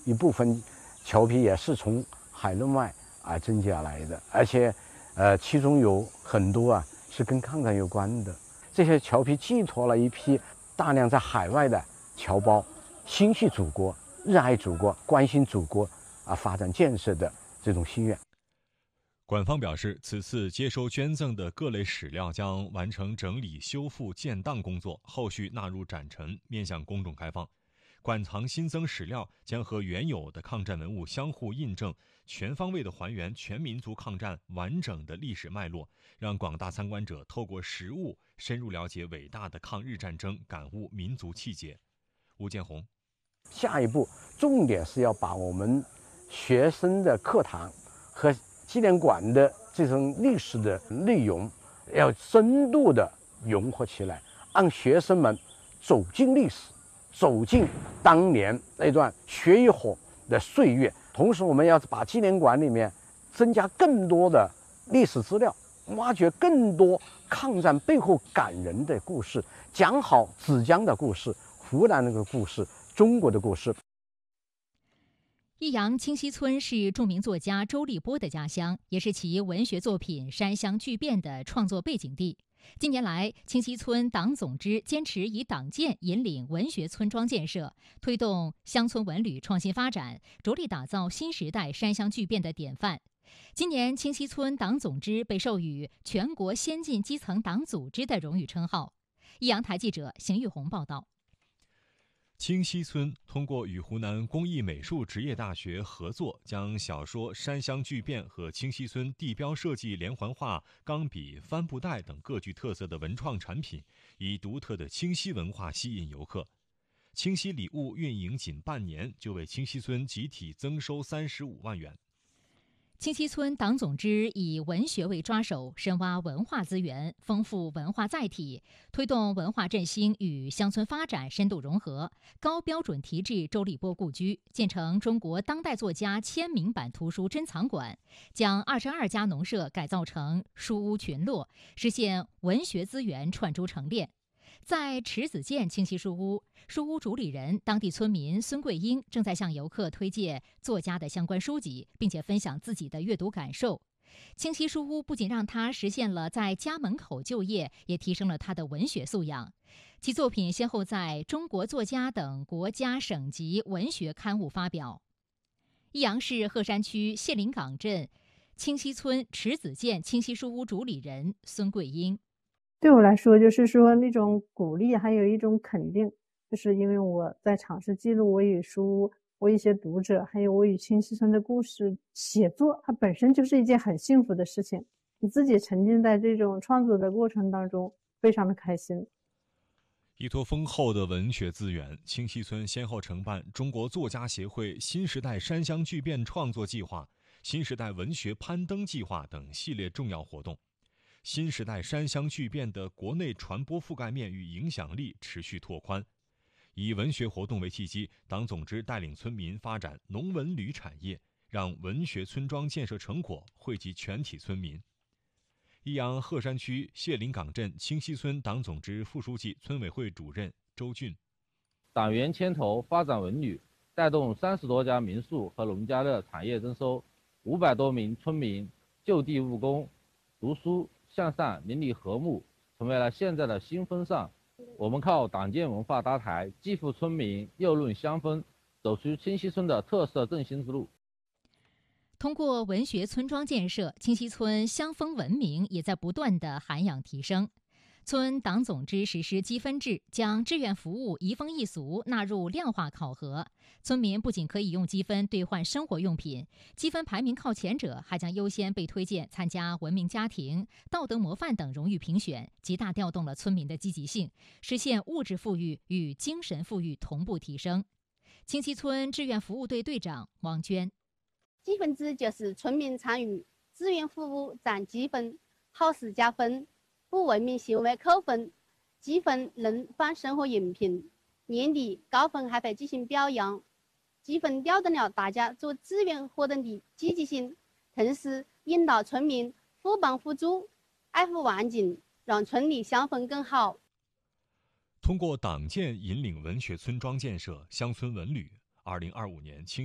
一部分侨批也是从海内外增加来的，而且其中有很多是跟抗战有关的。这些侨批寄托了一批大量在海外的侨胞心系祖国、热爱祖国、关心祖国发展建设的这种心愿。 馆方表示，此次接收捐赠的各类史料将完成整理、修复、建档工作，后续纳入展陈，面向公众开放。馆藏新增史料将和原有的抗战文物相互印证，全方位地还原全民族抗战完整的历史脉络，让广大参观者透过实物深入了解伟大的抗日战争，感悟民族气节。吴建红， 下一步重点是要把我们学生的课堂和纪念馆的这种历史的内容要深度的融合起来，让学生们走进历史，走进当年那段血与火的岁月。同时我们要把纪念馆里面增加更多的历史资料，挖掘更多抗战背后感人的故事，讲好芷江的故事、湖南那个故事、中国的故事。 益阳清溪村是著名作家周立波的家乡，也是其文学作品《山乡巨变》的创作背景地。近年来，清溪村党总支坚持以党建引领文学村庄建设，推动乡村文旅创新发展，着力打造新时代山乡巨变的典范。今年，清溪村党总支被授予全国先进基层党组织的荣誉称号。益阳台记者邢玉红报道。 清溪村通过与湖南工艺美术职业大学合作，将小说《山乡巨变》和清溪村地标设计连环画、钢笔、帆布袋等各具特色的文创产品，以独特的清溪文化吸引游客。清溪礼物运营仅半年，就为清溪村集体增收35万元。 清溪村党总支以文学为抓手，深挖文化资源，丰富文化载体，推动文化振兴与乡村发展深度融合。高标准提质周立波故居，建成中国当代作家签名版图书珍藏馆，将22家农舍改造成书屋群落，实现文学资源串珠成链。在池子涧清溪书屋，书屋主理人当地村民孙桂英正在向游客推荐作家的相关书籍，并且分享自己的阅读感受。清溪书屋不仅让他实现了在家门口就业，也提升了他的文学素养。其作品先后在中国作家等国家省级文学刊物发表。益阳市鹤山区谢林岗镇清溪村池子涧清溪书屋主理人孙桂英。 对我来说，就是说那种鼓励，还有一种肯定，就是因为我在尝试记录我与书屋、我一些读者，还有我与清溪村的故事写作，它本身就是一件很幸福的事情。你自己沉浸在这种创作的过程当中，非常的开心。 依托丰厚的文学资源，清溪村先后承办中国作家协会新时代山乡巨变创作计划、新时代文学攀登计划等系列重要活动。新时代山乡巨变的国内传播覆盖面与影响力持续拓宽。以文学活动为契机，党总支带领村民发展农文旅产业，让文学村庄建设成果惠及全体村民。益阳鹤山区谢林岗镇清溪村党总支副书记、村委会主任周俊， 党员牵头发展文旅，带动30多家民宿和农家乐产业增收，500多名村民就地务工，读书向上，邻里和睦，成为了现在的新风尚。我们靠党建文化搭台，既富村民又论乡风，走出清溪村的特色振兴之路。 通过文学村庄建设，清溪村乡风文明也在不断的涵养提升。村党总支实施积分制，将志愿服务移风易俗纳入量化考核。村民不仅可以用积分兑换生活用品，积分排名靠前者还将优先被推荐参加文明家庭、道德模范等荣誉评选，极大调动了村民的积极性，实现物质富裕与精神富裕同步提升。清溪村志愿服务队队长王娟， 积分制就是村民参与志愿服务攒积分，好事加分，不文明行为扣分，积分能换生活用品。年底高分还会进行表扬，积分调动了大家做志愿活动的积极性，同时引导村民互帮互助，爱护环境，让村里乡风更好。 通过党建引领文学村庄建设、乡村文旅，2025年清